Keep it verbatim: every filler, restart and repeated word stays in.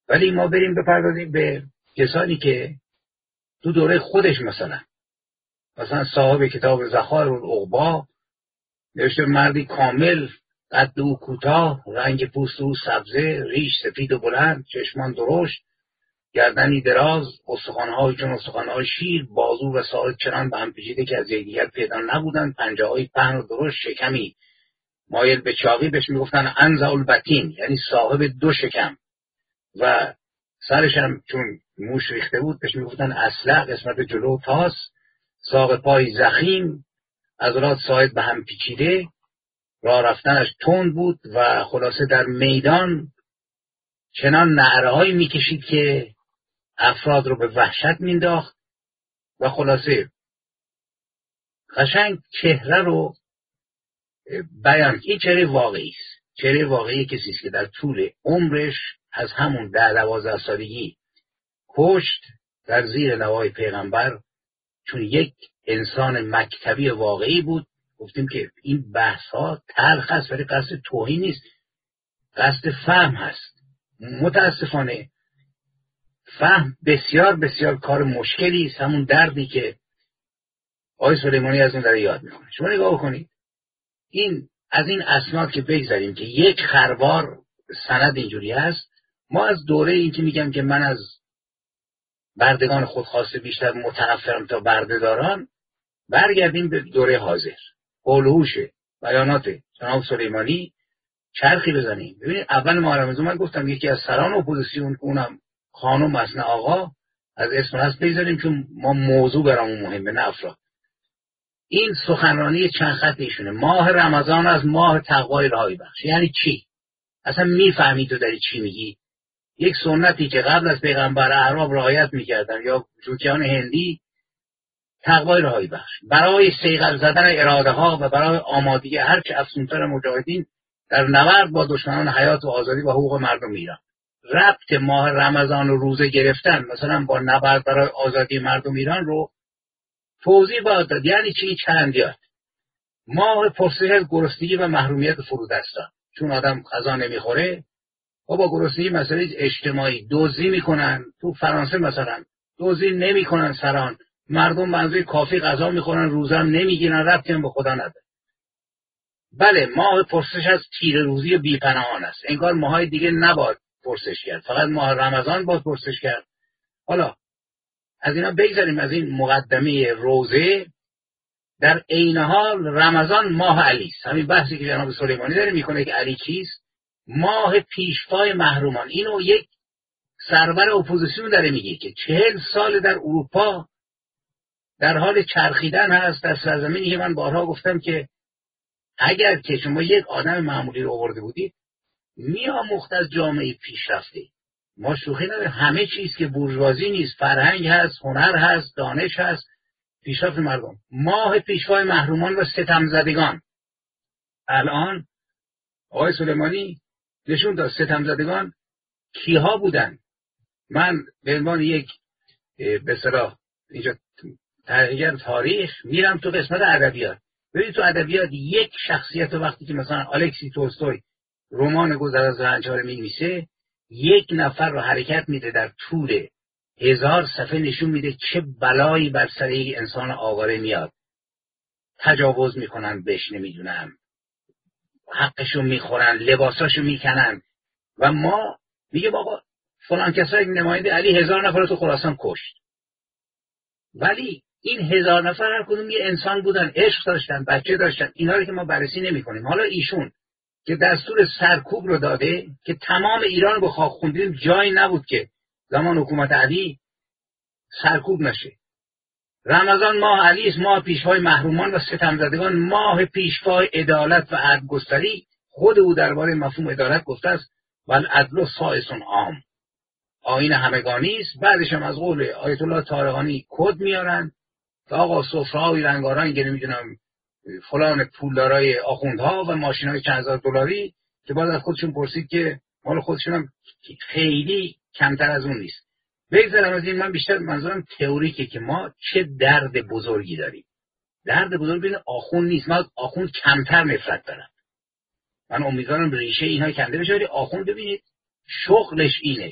ولی ما بریم بپردازیم به کسانی که تو دوره خودش مثلا مثلا صاحب کتاب زخار العقبا نوشته مردی کامل، قد او کوتاه، رنگ پوست او سبزه، ریش سفید و بلند، چشمان درشت، گردنی دراز، استخوان‌های چون استخوان‌های شیر، بازو و ساعد چنان به هم پیچیده که از یکدیگر پیدا نبودند، پنجه‌های پهن و درشت، شکمی مایل به چاقی، بهش میگفتن انزع البطین، یعنی صاحب دو شکم، و سرش هم چون موش ریخته بود بهش میگفتن اصلع، قسمت جلو تاس، ساق پای زخیم، عضلات ساعد به هم پیچیده، راه رفتنش تند بود و خلاصه در میدان چنان نعره‌هایی میکشید که افراد رو به وحشت مینداخت و خلاصه قشنگ چهره رو بیان. این چهره واقعی است، چهره واقعی کسی است که در طول عمرش از همون ده دوازده سالگی کشت در زیر نوای پیغمبر، چون یک انسان مکتبی واقعی بود. گفتیم که این بحث ها تلخ است ولی قصد توهین نیست، قصد فهم هست. متاسفانه فهم بسیار بسیار کار مشکلی است، همون دردی که آقای سلیمانی از اون داره یاد میکنه. شما نگاه کنید، این از این اسناد که بگذاریم که یک خروار سند اینجوری هست، ما از دوره این که میگم که من از بردگان خودخواسته بیشتر متنفرم تا بردهداران، برگردیم به دوره حاضر، قول و هوش بیانات جناب سلیمانی چرخی بزنیم. ببینید اول ماه رمضان من گفتم یکی از سران اپوزیسیون، اونم خانم مثل آقا، از اسم هست بگذاریم چون ما موضوع برامون مهمه نه افراد. این سخنرانی چند خط ایشونه، ماه رمضان از ماه تقوای رهایی بخش. یعنی چی؟ اصلا میفهمی تو داری چی میگی؟ یک سنتی که قبل از پیغمبر اعراب رعایت میکردن یا جوکیان هندی، تقوای رهایی بخش برای صیقل زدن اراده ها و برای آمادگی هرچه افسونتر مجاهدین در نبرد با دشمنان حیات و آزادی و حقوق مردم ایران. ربط ماه رمضان و روزه گرفتن مثلا با نبرد برای آزادی مردم ایران رو توضیح باید داد. یعنی چی؟ چندیات ماه پرسش از گرسنگی و محرومیت فرودستان، چون آدم غذا نمیخوره و با گرسنگی مسئله اجتماعی دزدی میکنن. تو فرانسه مثلا دزدی نمیکنن سران، مردم منظور کافی غذا میخورن، روزه هم نمیگیرن، ربطی هم به خدا نداره. بله، ماه پرسش از تیر روزی بی‌پناهان است، انگار ماهای دیگه نباید پرسش کرد، فقط ماه رمضان باید پرسش کرد. حالا از اینا بگذاریم، از این مقدمه روزه. در عین حال رمضان ماه علی است، همین بحثی که جناب سلیمانی داره میکنه که علی کیست، ماه پیشوای محرومان. اینو یک سرور اپوزیسیون داره میگه که چهل سال در اروپا در حال چرخیدن هست، در سرزمینی که من بارها گفتم که اگر که شما یک آدم معمولی رو آورده بودید میآموخت از جامعه پیشرفته. ما شوخی نداریم، همه چیز که بورژوازی نیست، فرهنگ هست، هنر هست، دانش هست، پیشرفت مردم. ماه پیشوای محرومان و ستمزدگان. الان آقای سلیمانی نشون داد ستمزدگان کیها بودن. من به عنوان یک به اصطلاح اینجا تحقیقگر تاریخ میرم تو قسمت ادبیات. ببینید تو ادبیات یک شخصیت وقتی که مثلا الکسی تولستوی رمان گذر از رنج‌ها رو می‌نویسه، یک نفر رو حرکت میده در طول هزار صفحه نشون میده چه بلایی بر سر یک انسان آواره میاد. تجاوز میکنن بهش، نمیدونم حقشو میخورن، لباساشو میکنن و ما میگه بابا فلان کسایی نماینده علی هزار نفر رو تو خراسان کشت، ولی این هزار نفر هر کدوم یه انسان بودن، عشق داشتن، بچه داشتن. اینا رو که ما بررسی نمی کنیم. حالا ایشون که دستور سرکوب رو داده که تمام ایران رو به خاک خوندیم، جایی نبود که زمان حکومت علی سرکوب نشه. رمضان ماه علی است، ماه پیشوای محرومان و ستمزدگان، ماه پیشوای عدالت و عدل گستری. خود او درباره مفهوم عدالت گفته است والعدل سائس عام، آیین همگانی است. بعدش هم از قول آیت الله طارقانی کد میارن که آقا سفره‌های رنگارنگ، نمیدونم فلان پولدارای آخوندها و ماشین‌های چند هزار دلاری که باز از خودشون پرسید که مال خودشون هم خیلی کمتر از اون نیست. بگذارم از این، من بیشتر منظورم تئوریکه که ما چه درد بزرگی داریم. درد بزرگ بین آخوند نیست، من آخوند کمتر نفرت دارم. من امیدوارم ریشه اینها کنده بشه. ولی آخوند ببینید شغلش اینه،